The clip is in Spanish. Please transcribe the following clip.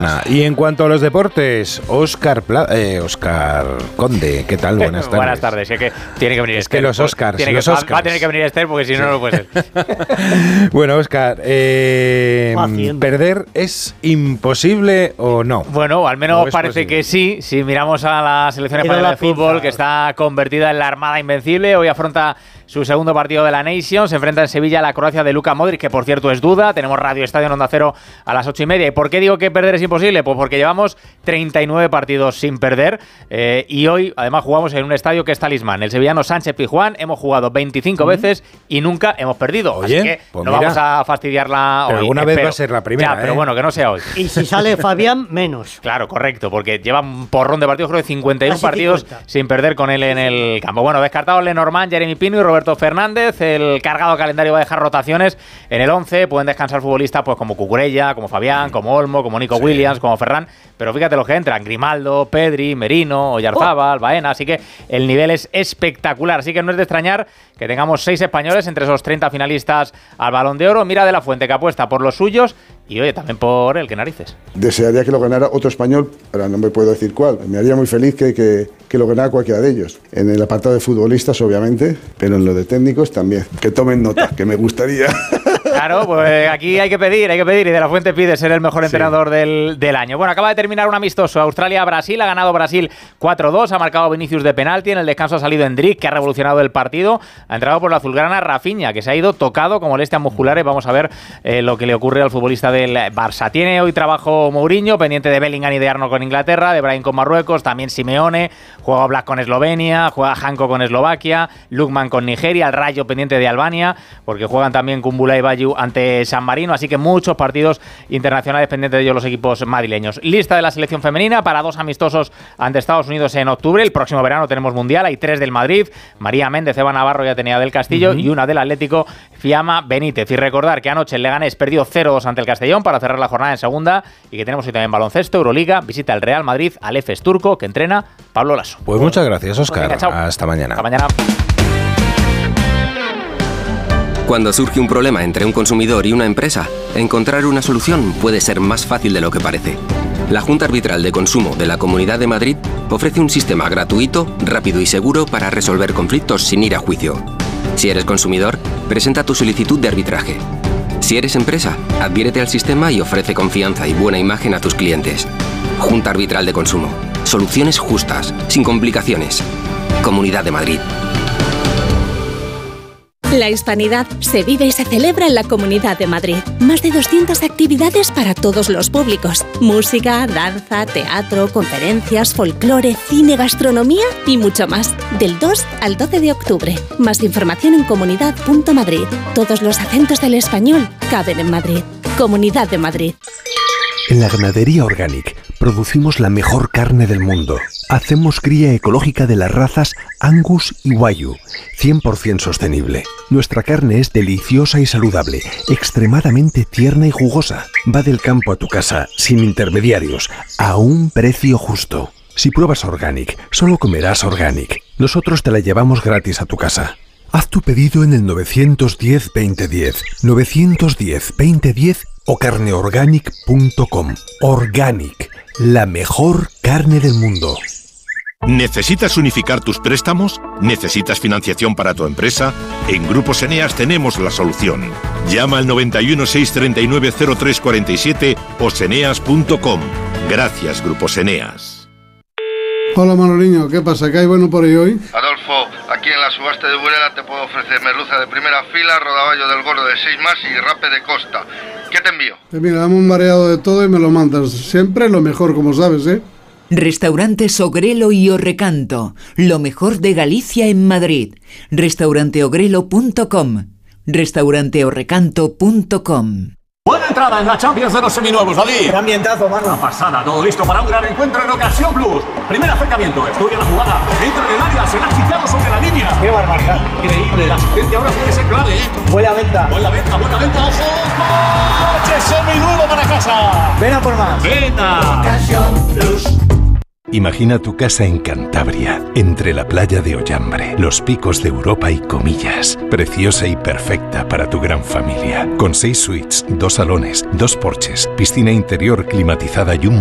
Y en cuanto a los deportes, Óscar Conde, ¿qué tal? Buenas tardes. Buenas tardes, es que tiene que venir Esther. Es que los Óscars. Va a tener que venir Esther porque si no puede ser. Bueno, Óscar, ¿perder es imposible o no? Bueno, al menos parece que sí. Si miramos a la selección española de fútbol, que está convertida en la Armada Invencible, hoy afronta su segundo partido de la Nations, se enfrenta en Sevilla a la Croacia de Luka Modric, que por cierto es duda. Tenemos Radio Estadio en Onda Cero a las 8:30. ¿Y por qué digo que perder es imposible? Pues porque llevamos 39 partidos sin perder y hoy además jugamos en un estadio que es talismán, el sevillano Sánchez Pizjuán. Hemos jugado 25 veces y nunca hemos perdido. Oye, así que pues no vamos a fastidiarla pero hoy. Alguna vez va a ser la primera. Pero bueno, que no sea hoy. Y si sale Fabián, menos. Claro, correcto, porque lleva un porrón de partidos, creo que 51 Casi partidos 50. sin perder con él en el campo. Bueno, descartados Lenormand, Jeremy Pino y Roberto Fernández. El cargado calendario va a dejar rotaciones en el 11. Pueden descansar futbolistas pues como Cucurella, como Fabián, como Olmo, como Nico Williams, como Ferran. Pero fíjate los que entran: Grimaldo, Pedri, Merino, Oyarzábal, Baena. Así que el nivel es espectacular. Así que no es de extrañar que tengamos 6 españoles entre esos 30 finalistas al Balón de Oro. Mira de la Fuente, que apuesta por los suyos y oye, también por él, que narices. Desearía que lo ganara otro español, pero no me puedo decir cuál. Me haría muy feliz que lo ganara cualquiera de ellos. En el apartado de futbolistas, obviamente, pero en lo de técnicos también. Que tomen nota, que me gustaría. Claro, pues aquí hay que pedir, y de la Fuente pide ser el mejor entrenador del año. Bueno, acaba de terminar un amistoso Australia-Brasil, ha ganado Brasil 4-2, ha marcado Vinicius de penalti, en el descanso ha salido Endrick, que ha revolucionado el partido, ha entrado por la azulgrana Rafinha, que se ha ido tocado con molestias musculares. Vamos a ver lo que le ocurre al futbolista del Barça. Tiene hoy trabajo Mourinho, pendiente de Bellingham y de Arnold con Inglaterra, de Brahim con Marruecos, también Simeone, juega Black con Eslovenia, juega Janko con Eslovaquia, Lukman con Nigeria, el Rayo pendiente de Albania, porque juegan también Kumbula y Bayu ante San Marino, así que muchos partidos internacionales pendientes de ellos los equipos madrileños. Lista de la selección femenina para 2 amistosos ante Estados Unidos en octubre. El próximo verano tenemos Mundial, hay 3 del Madrid, María Méndez, Eva Navarro y Atenea del Castillo, y una del Atlético, Fiamma Benítez. Y recordar que anoche el Leganés perdió 0-2 ante el Castellón para cerrar la jornada en segunda, y que tenemos hoy también baloncesto, Euroliga, visita el Real Madrid al Efes turco, que entrena Pablo Lasso. Pues muchas gracias, Óscar. Pues venga, hasta mañana. Hasta mañana. Cuando surge un problema entre un consumidor y una empresa, encontrar una solución puede ser más fácil de lo que parece. La Junta Arbitral de Consumo de la Comunidad de Madrid ofrece un sistema gratuito, rápido y seguro para resolver conflictos sin ir a juicio. Si eres consumidor, presenta tu solicitud de arbitraje. Si eres empresa, adhiérete al sistema y ofrece confianza y buena imagen a tus clientes. Junta Arbitral de Consumo. Soluciones justas, sin complicaciones. Comunidad de Madrid. La hispanidad se vive y se celebra en la Comunidad de Madrid. Más de 200 actividades para todos los públicos. Música, danza, teatro, conferencias, folclore, cine, gastronomía y mucho más. Del 2 al 12 de octubre. Más información en comunidad.madrid. Todos los acentos del español caben en Madrid. Comunidad de Madrid. En la Ganadería Organic producimos la mejor carne del mundo. Hacemos cría ecológica de las razas Angus y Wagyu, 100% sostenible. Nuestra carne es deliciosa y saludable, extremadamente tierna y jugosa. Va del campo a tu casa, sin intermediarios, a un precio justo. Si pruebas Organic, solo comerás Organic. Nosotros te la llevamos gratis a tu casa. Haz tu pedido en el 910-2010, 910-2010 o carneorganic.com. Organic, la mejor carne del mundo. ¿Necesitas unificar tus préstamos? ¿Necesitas financiación para tu empresa? En Grupos Eneas tenemos la solución. Llama al 91 639 0347 o seneas.com. Gracias, Grupos Eneas. Hola Manoliño, ¿qué pasa? ¿Qué hay bueno por ahí hoy? Adolfo, aquí en la subasta de Burela te puedo ofrecer merluza de primera fila, rodaballo del gordo de 6 más y rape de costa. ¿Qué te envío? Mira, dame un variado de todo y me lo mandas. Siempre lo mejor, como sabes, ¿eh? Restaurantes Ogrelo y Orrecanto, lo mejor de Galicia en Madrid. Restauranteogrelo.com, restauranteorrecanto.com. Buena entrada en la Champions de los seminuevos, David. Qué ambientazo, mano. Una pasada, todo listo para un gran encuentro en Ocasión Plus. Primer acercamiento, estudia la jugada, entra en el área, se la ha quitado sobre la línea. Qué barbaridad. Increíble, la asistencia ahora puede ser clave, ¿eh? Buena venta. Buena venta, ojo. Coche seminuevo para casa. Ven a por más. Venta. Ocasión Plus. Imagina tu casa en Cantabria, entre la playa de Ollambre, los picos de Europa y Comillas. Preciosa y perfecta para tu gran familia. Con 6 suites, 2 salones, 2 porches, piscina interior climatizada y un